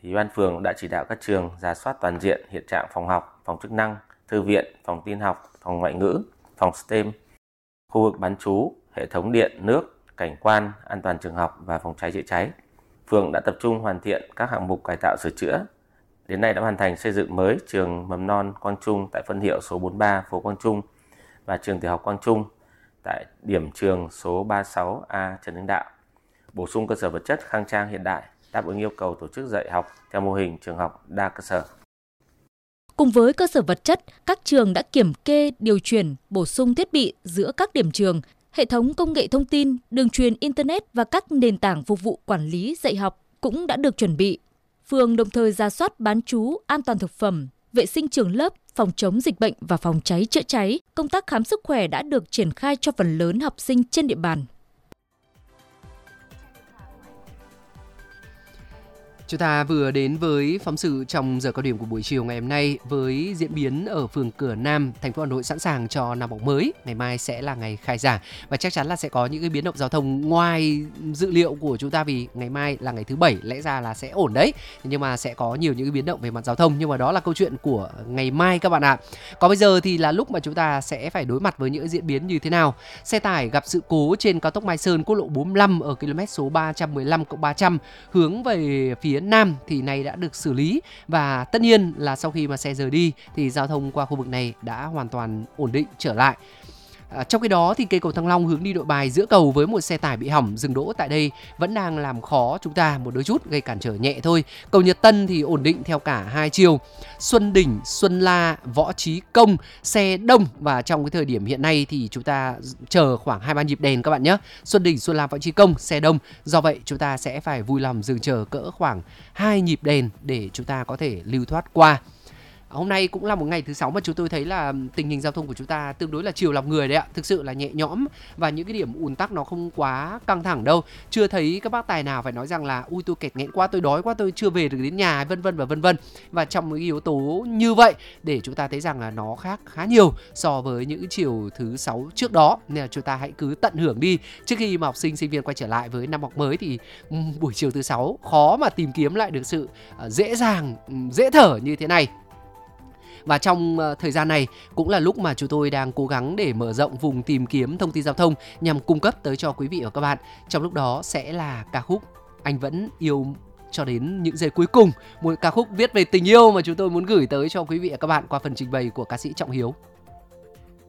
thì Ủy ban phường đã chỉ đạo các trường rà soát toàn diện hiện trạng phòng học, phòng chức năng, thư viện, phòng tin học, phòng ngoại ngữ, phòng STEM, khu vực bán trú, hệ thống điện, nước, cảnh quan, an toàn trường học và phòng cháy chữa cháy. Phường đã tập trung hoàn thiện các hạng mục cải tạo sửa chữa. Đến nay đã hoàn thành xây dựng mới trường mầm non Quang Trung tại phân hiệu số 43 phố Quang Trung và trường tiểu học Quang Trung tại điểm trường số 36A Trần Hưng Đạo. Bổ sung cơ sở vật chất khang trang hiện đại, đáp ứng yêu cầu tổ chức dạy học theo mô hình trường học đa cơ sở. Cùng với cơ sở vật chất, các trường đã kiểm kê, điều chuyển, bổ sung thiết bị giữa các điểm trường, hệ thống công nghệ thông tin, đường truyền Internet và các nền tảng phục vụ quản lý dạy học cũng đã được chuẩn bị. Phường đồng thời rà soát bán trú, an toàn thực phẩm, vệ sinh trường lớp, phòng chống dịch bệnh và phòng cháy chữa cháy. Công tác khám sức khỏe đã được triển khai cho phần lớn học sinh trên địa bàn. Chúng ta vừa đến với phóng sự trong giờ cao điểm của buổi chiều ngày hôm nay với diễn biến ở phường Cửa Nam, thành phố Hà Nội sẵn sàng cho năm học mới. Ngày mai sẽ là ngày khai giảng và chắc chắn là sẽ có những cái biến động giao thông ngoài dự liệu của chúng ta, vì ngày mai là ngày thứ Bảy, lẽ ra là sẽ ổn đấy. Nhưng mà sẽ có nhiều những cái biến động về mặt giao thông, nhưng mà đó là câu chuyện của ngày mai các bạn ạ. Còn bây giờ thì là lúc mà chúng ta sẽ phải đối mặt với những diễn biến như thế nào. Xe tải gặp sự cố trên cao tốc Mai Sơn, quốc lộ 45 ở km số 315+300 hướng về phía Nam thì này đã được xử lý, và tất nhiên là sau khi mà xe rời đi thì giao thông qua khu vực này đã hoàn toàn ổn định trở lại. Trong khi đó thì cây cầu Thăng Long hướng đi Nội Bài giữa cầu với một xe tải bị hỏng dừng đỗ tại đây vẫn đang làm khó chúng ta một đôi chút, gây cản trở nhẹ thôi. Cầu Nhật Tân thì ổn định theo cả hai chiều. Xuân Đỉnh, Xuân La, Võ Trí Công xe đông, và trong cái thời điểm hiện nay thì chúng ta chờ khoảng 2-3 nhịp đèn các bạn nhé. Xuân Đỉnh, Xuân La, Võ Trí Công xe đông. Do vậy chúng ta sẽ phải vui lòng dừng chờ cỡ khoảng 2 nhịp đèn để chúng ta có thể lưu thoát qua. Hôm nay cũng là một ngày thứ 6 mà chúng tôi thấy là tình hình giao thông của chúng ta tương đối là chiều lòng người đấy ạ. Thực sự là nhẹ nhõm và những cái điểm ùn tắc nó không quá căng thẳng đâu. Chưa thấy các bác tài nào phải nói rằng là ui tôi kẹt nghẽn quá, tôi đói quá, tôi chưa về được đến nhà, vân vân và vân vân. Và trong một cái yếu tố như vậy để chúng ta thấy rằng là nó khác khá nhiều so với những chiều thứ 6 trước đó. Nên là chúng ta hãy cứ tận hưởng đi. Trước khi mà học sinh sinh viên quay trở lại với năm học mới thì buổi chiều thứ 6 khó mà tìm kiếm lại được sự dễ dàng, dễ thở như thế này. Và trong thời gian này cũng là lúc mà chúng tôi đang cố gắng để mở rộng vùng tìm kiếm thông tin giao thông nhằm cung cấp tới cho quý vị và các bạn. Trong lúc đó sẽ là ca khúc Anh Vẫn Yêu cho đến những giây cuối cùng, một ca khúc viết về tình yêu mà chúng tôi muốn gửi tới cho quý vị và các bạn qua phần trình bày của ca sĩ Trọng Hiếu.